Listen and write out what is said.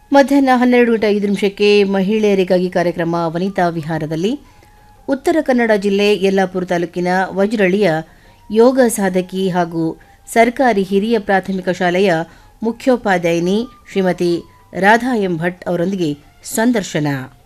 ಮಧ್ಯಾಹ್ನ 12:05 ಮಹಿಳೆಯರಿಗಾಗಿ ಕಾರ್ಯಕ್ರಮ ವನಿತಾ ವಿಹಾರದಲ್ಲಿ ಉತ್ತರ ಕನ್ನಡ ಜಿಲ್ಲೆ ಯಲ್ಲಾಪುರ ತಾಲೂಕಿನ ವಜ್ರಳಿಯ ಯೋಗ ಸಾಧಕಿ ಹಾಗೂ ಸರ್ಕಾರಿ ಹಿರಿಯ ಪ್ರಾಥಮಿಕ ಶಾಲೆಯ ಮುಖ್ಯೋಪಾಧ್ಯಾಯಿನಿ ಶ್ರೀಮತಿ ರಾಧಾ ಎಂ ಭಟ್ ಅವರೊಂದಿಗೆ ಸಂದರ್ಶನ.